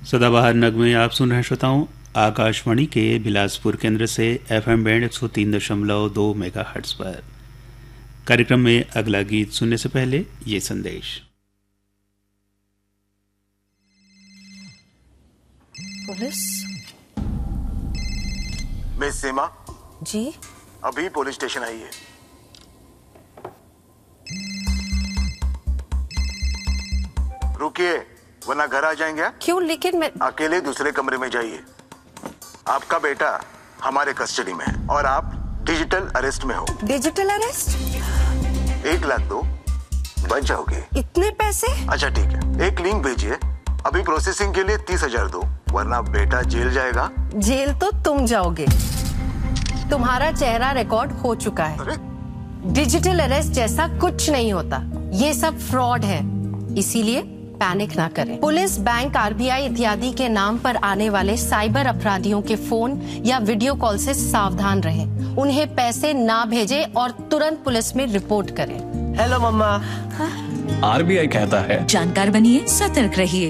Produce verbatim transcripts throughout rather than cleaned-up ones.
सदाबहार नगमे आप सुन रहे श्रोताओं आकाशवाणी के बिलासपुर केंद्र से एफएम बैंड एक सौ तीन दशमलव दो मेगाहर्ट्ज पर। कार्यक्रम में अगला गीत सुनने से पहले ये संदेश। पुलिस। मिस सीमा जी, अभी पुलिस स्टेशन आई है। रुकिए वरना घर आ जाएंगे। क्यों? लेकिन मैं अकेले दूसरे कमरे में जाइए। आपका बेटा हमारे कस्टडी में है और आप डिजिटल अरेस्ट में हो। Digital arrest? एक लाख दो, बच जाओगे। इतने पैसे? अच्छा ठीक है, एक लिंक भेजिए। अभी प्रोसेसिंग के लिए तीस हजार दो, वरना बेटा जेल जाएगा। जेल तो तुम जाओगे। तुम्हारा चेहरा रिकॉर्ड हो चुका है। अरे? डिजिटल अरेस्ट जैसा कुछ नहीं होता, ये सब फ्रॉड है। इसीलिए पैनिक ना करें। पुलिस, बैंक, आरबीआई इत्यादि के नाम पर आने वाले साइबर अपराधियों के फोन या वीडियो कॉल से सावधान रहें। उन्हें पैसे ना भेजें और तुरंत पुलिस में रिपोर्ट करें। हेलो मम्मा। आरबीआई कहता है जानकार बनिए, सतर्क रहिए।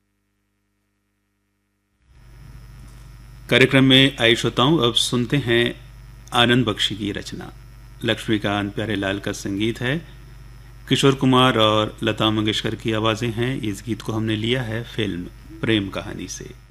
कार्यक्रम में आई श्रोताओं अब सुनते हैं आनंद बख्शी की रचना। लक्ष्मीकांत प्यारेलाल का संगीत है, किशोर कुमार और लता मंगेशकर की आवाजें हैं। इस गीत को हमने लिया है फिल्म प्रेम कहानी से।